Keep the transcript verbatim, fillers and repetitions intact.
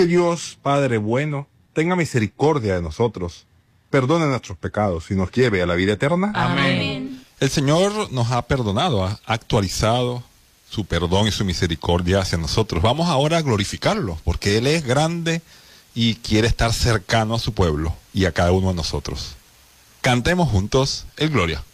que Dios, Padre bueno, tenga misericordia de nosotros, perdone nuestros pecados y nos lleve a la vida eterna. Amén. El Señor nos ha perdonado, ha actualizado su perdón y su misericordia hacia nosotros. Vamos ahora a glorificarlo, porque Él es grande y quiere estar cercano a su pueblo y a cada uno de nosotros. Cantemos juntos el Gloria.